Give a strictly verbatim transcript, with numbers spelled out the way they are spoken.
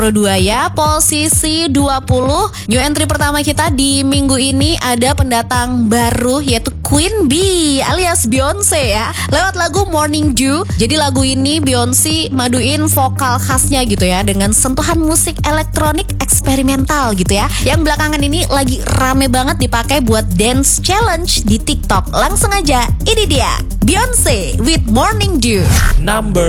dua ya. Posisi dua puluh, new entry pertama kita di minggu ini ada pendatang baru yaitu Queen Bee alias Beyonce ya. Lewat lagu Morning Dew. Jadi lagu ini Beyonce maduin vokal khasnya gitu ya dengan sentuhan musik elektronik eksperimental gitu ya. Yang belakangan ini lagi rame banget dipakai buat dance challenge di TikTok. Langsung aja, ini dia Beyonce with Morning Dew. Number